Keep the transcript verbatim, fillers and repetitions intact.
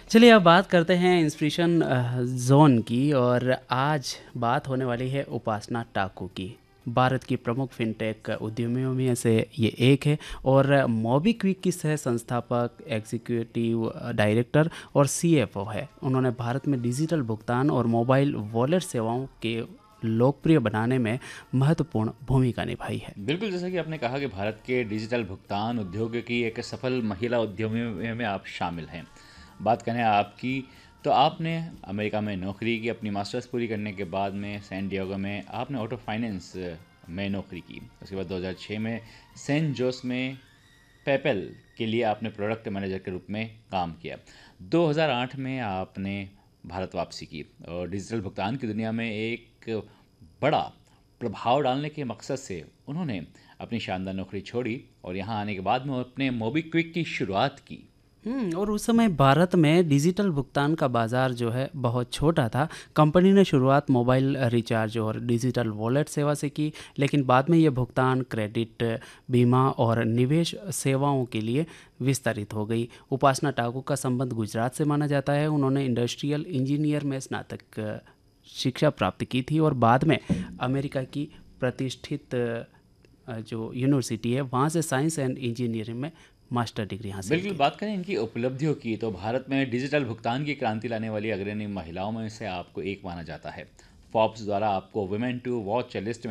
चलिए अब बात करते हैं इंस्पिरेशन अ, ज़ोन की और आज बात होने वाली है उपासना टाकू की। भारत की प्रमुख फिनटेक उद्यमियों में से ये एक है और मोबीक्विक की सह संस्थापक, एग्जीक्यूटिव डायरेक्टर और सीएफओ है। उन्होंने भारत में डिजिटल भुगतान और मोबाइल वॉलेट सेवाओं के लोकप्रिय बनाने में महत्वपूर्ण भूमिका निभाई है। बिल्कुल, जैसा कि आपने कहा कि भारत के डिजिटल भुगतान उद्योग की एक सफल महिला उद्यमियों में आप शामिल हैं। बात करें आपकी, तो आपने अमेरिका में नौकरी की, अपनी मास्टर्स पूरी करने के बाद में सैन डिएगो में आपने ऑटो फाइनेंस में नौकरी की। उसके बाद दो हज़ार छह में सेंट जोस में पेपल के लिए आपने प्रोडक्ट मैनेजर के रूप में काम किया। दो हज़ार आठ में आपने भारत वापसी की और डिजिटल भुगतान की दुनिया में एक बड़ा प्रभाव डालने के मकसद से उन्होंने अपनी शानदार नौकरी छोड़ी और यहाँ आने के बाद में अपने मोबीक्विक की शुरुआत की। हम्म और उस समय भारत में डिजिटल भुगतान का बाज़ार जो है बहुत छोटा था। कंपनी ने शुरुआत मोबाइल रिचार्ज और डिजिटल वॉलेट सेवा से की, लेकिन बाद में ये भुगतान, क्रेडिट, बीमा और निवेश सेवाओं के लिए विस्तारित हो गई। उपासना टाकू का संबंध गुजरात से माना जाता है। उन्होंने इंडस्ट्रियल इंजीनियर में स्नातक अ, शिक्षा प्राप्त की थी और बाद में अमेरिका की प्रतिष्ठित अ, जो यूनिवर्सिटी है वहाँ से साइंस एंड इंजीनियरिंग में मास्टर डिग्री हासिल बिल्कुल, की। बात करें इनकी उपलब्धियों की, तो भारत में डिजिटल भुगतान की क्रांति लाने वाली अग्रणी महिलाओं में से आपको एक माना जाता है। फोर्ब्स द्वारा आपको वुमेन टू वॉच लिस्ट